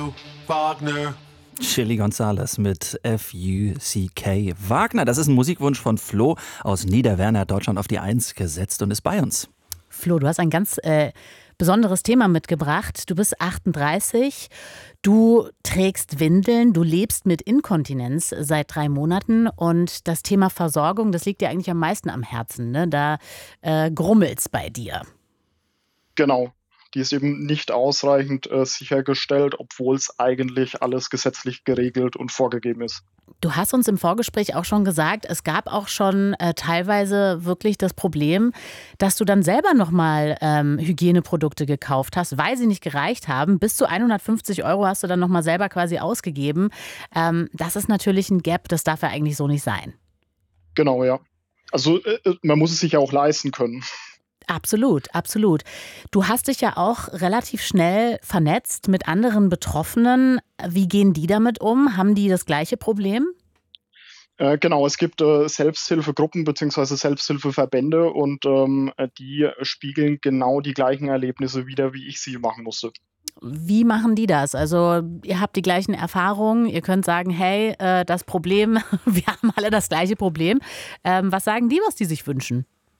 Wagner. Chili Gonzales mit F-U-C-K. Wagner, das ist ein Musikwunsch von Flo aus Niederwerner, hat Deutschland auf die 1 gesetzt und ist bei uns. Flo, du hast ein ganz besonderes Thema mitgebracht. Du bist 38, du trägst Windeln, du lebst mit Inkontinenz seit 3 Monaten und das Thema Versorgung, das liegt dir eigentlich am meisten am Herzen, ne? Da grummelt's bei dir. Genau. Die ist eben nicht ausreichend sichergestellt, obwohl es eigentlich alles gesetzlich geregelt und vorgegeben ist. Du hast uns im Vorgespräch auch schon gesagt, es gab auch schon teilweise wirklich das Problem, dass du dann selber nochmal Hygieneprodukte gekauft hast, weil sie nicht gereicht haben. Bis zu 150 € hast du dann nochmal selber quasi ausgegeben. Das ist natürlich ein Gap, das darf ja eigentlich so nicht sein. Genau, ja. Also man muss es sich ja auch leisten können. Absolut, absolut. Du hast dich ja auch relativ schnell vernetzt mit anderen Betroffenen. Wie gehen die damit um? Haben die das gleiche Problem? Genau, es gibt Selbsthilfegruppen bzw. Selbsthilfeverbände und die spiegeln genau die gleichen Erlebnisse wider, wie ich sie machen musste. Wie machen die das? Also ihr habt die gleichen Erfahrungen, ihr könnt sagen, hey, das Problem, wir haben alle das gleiche Problem. Was sagen die, was die sich wünschen?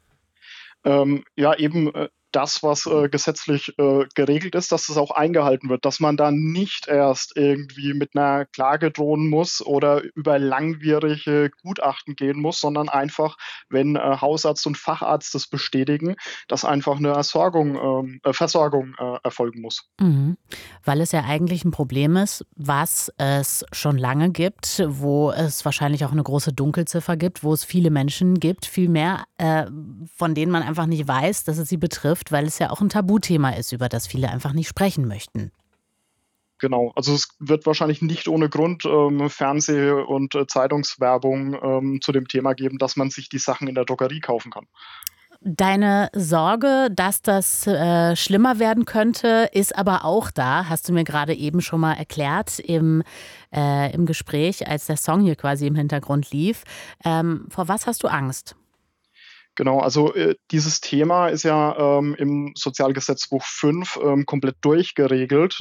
Ja, eben das, was gesetzlich geregelt ist, dass das auch eingehalten wird, dass man da nicht erst irgendwie mit einer Klage drohen muss oder über langwierige Gutachten gehen muss, sondern einfach, wenn Hausarzt und Facharzt das bestätigen, dass einfach eine Versorgung erfolgen muss. Mhm. Weil es ja eigentlich ein Problem ist, was es schon lange gibt, wo es wahrscheinlich auch eine große Dunkelziffer gibt, wo es viele Menschen gibt, viel mehr, von denen man einfach nicht weiß, dass es sie betrifft, weil es ja auch ein Tabuthema ist, über das viele einfach nicht sprechen möchten. Genau, also es wird wahrscheinlich nicht ohne Grund Fernseh- und Zeitungswerbung zu dem Thema geben, dass man sich die Sachen in der Drogerie kaufen kann. Deine Sorge, dass das schlimmer werden könnte, ist aber auch da, hast du mir gerade eben schon mal erklärt im Gespräch, als der Song hier quasi im Hintergrund lief. Vor was hast du Angst? Genau, also dieses Thema ist ja im Sozialgesetzbuch 5 komplett durchgeregelt.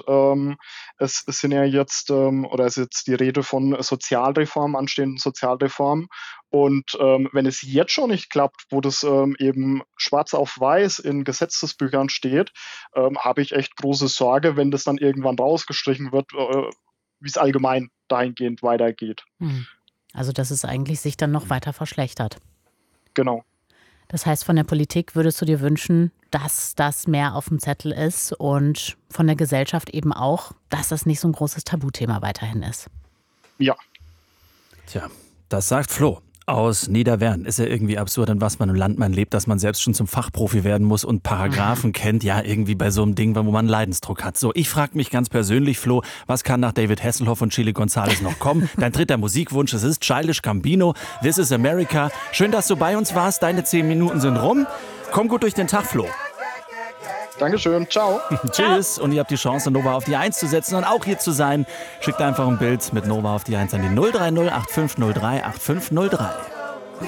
Es sind ja jetzt, oder es ist jetzt die Rede von Sozialreform, anstehenden Sozialreform. Und wenn es jetzt schon nicht klappt, wo das eben schwarz auf weiß in Gesetzesbüchern steht, habe ich echt große Sorge, wenn das dann irgendwann rausgestrichen wird, wie es allgemein dahingehend weitergeht. Also, dass es eigentlich sich dann noch weiter verschlechtert. Genau. Das heißt, von der Politik würdest du dir wünschen, dass das mehr auf dem Zettel ist und von der Gesellschaft eben auch, dass das nicht so ein großes Tabuthema weiterhin ist. Ja. Tja, das sagt Flo aus Niederwern. Ist ja irgendwie absurd, in was man im Land man lebt, dass man selbst schon zum Fachprofi werden muss und Paragraphen kennt. Ja, irgendwie bei so einem Ding, wo man einen Leidensdruck hat. So, ich frage mich ganz persönlich, Flo, was kann nach David Hasselhoff und Chili Gonzales noch kommen? Dein dritter Musikwunsch, es ist Childish Gambino, This is America. Schön, dass du bei uns warst. Deine 10 Minuten sind rum. Komm gut durch den Tag, Flo. Dankeschön, ciao. Tschüss. Und ihr habt die Chance, Nova auf die 1 zu setzen und auch hier zu sein. Schickt einfach ein Bild mit Nova auf die 1 an die 030 8503 8503.